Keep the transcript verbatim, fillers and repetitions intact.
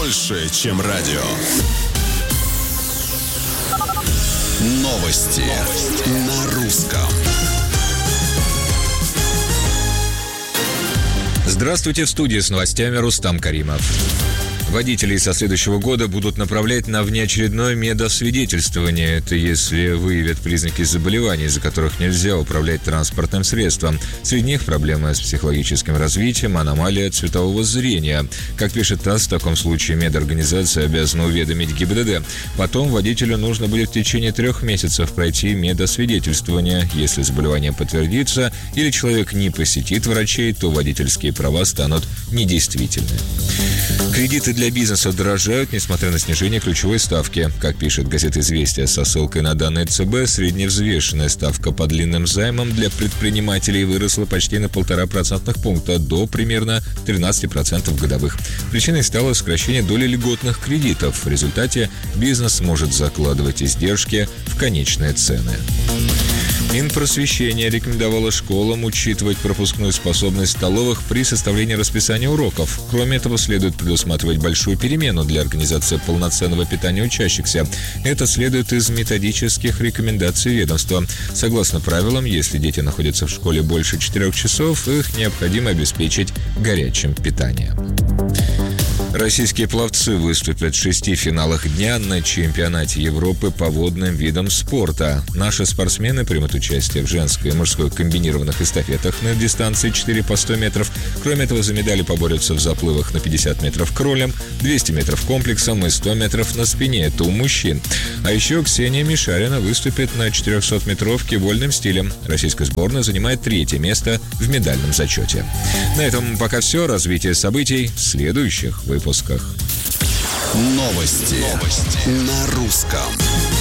больше, чем радио. Новости, Новости. На русском. Здравствуйте, в студии с новостями Рустам Каримов. Водителей со следующего года будут направлять на внеочередное медосвидетельствование. Это если выявят признаки заболеваний, из-за которых нельзя управлять транспортным средством. Среди них проблемы с психологическим развитием, аномалия цветового зрения. Как пишет ТАСС, в таком случае медорганизация обязана уведомить ГИБДД. Потом водителю нужно будет в течение трех месяцев пройти медосвидетельствование. Если заболевание подтвердится или человек не посетит врачей, то водительские права станут недействительны. Кредиты для бизнеса дорожают, несмотря на снижение ключевой ставки. Как пишет газета «Известия» со ссылкой на данные ЦБ, средневзвешенная ставка по длинным займам для предпринимателей выросла почти на полтора процентных пункта до примерно тринадцати процентов годовых. Причиной стало сокращение доли льготных кредитов. В результате бизнес может закладывать издержки в конечные цены. Минпросвещение рекомендовало школам учитывать пропускную способность столовых при составлении расписания уроков. Кроме этого, следует предусматривать большую перемену для организации полноценного питания учащихся. Это следует из методических рекомендаций ведомства. Согласно правилам, если дети находятся в школе больше четырех часов, их необходимо обеспечить горячим питанием. Российские пловцы выступят в шести финалах дня на чемпионате Европы по водным видам спорта. Наши спортсмены примут участие в женской и мужской комбинированных эстафетах на дистанции четыре по сто метров. Кроме этого, за медали поборются в заплывах на пятьдесят метров кролем, двести метров комплексом и сто метров на спине. Это у мужчин. А еще Ксения Мишарина выступит на четырехсотметровке вольным стилем. Российская сборная занимает третье место в медальном зачете. На этом пока все. Развитие событий в следующих выпусках. Новости, Новости. На русском.